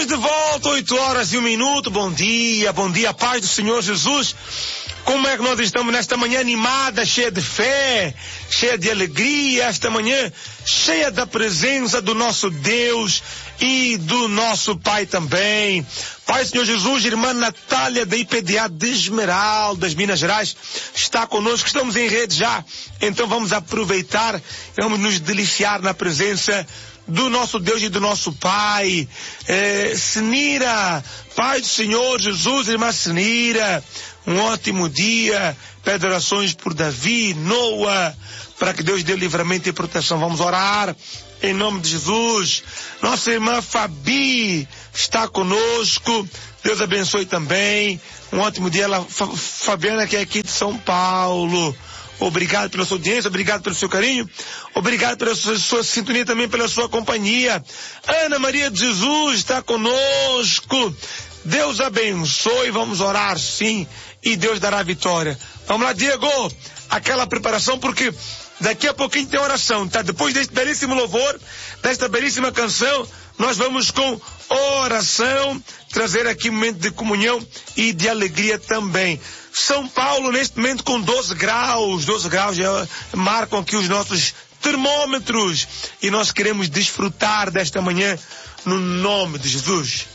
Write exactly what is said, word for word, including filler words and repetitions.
Estamos de volta, oito horas e um minuto. Bom dia, bom dia, paz do Senhor Jesus. Como é que nós estamos nesta manhã animada, cheia de fé, cheia de alegria, esta manhã cheia da presença do nosso Deus e do nosso Pai também. Pai, Senhor Jesus, irmã Natália da I P D A de Esmeraldas, Minas Gerais, está conosco, estamos em rede já, então vamos aproveitar, vamos nos deliciar na presença do nosso Deus e do nosso Pai. É, Senira, Pai do Senhor Jesus, irmã Senira, um ótimo dia, pede orações por Davi, Noah, para que Deus dê livramento e proteção. Vamos orar em nome de Jesus. Nossa irmã Fabi está conosco, Deus abençoe também, um ótimo dia. Ela, Fabiana, que é aqui de São Paulo, obrigado pela sua audiência, obrigado pelo seu carinho, obrigado pela sua, sua sintonia, também pela sua companhia. Ana Maria de Jesus está conosco, Deus abençoe, vamos orar sim, e Deus dará vitória. Vamos lá, Diego, aquela preparação, porque daqui a pouquinho tem oração, tá? Depois deste belíssimo louvor, desta belíssima canção, nós vamos com oração, trazer aqui um momento de comunhão e de alegria também. São Paulo, neste momento, com doze graus, doze graus já marcam aqui os nossos termômetros, e nós queremos desfrutar desta manhã no nome de Jesus.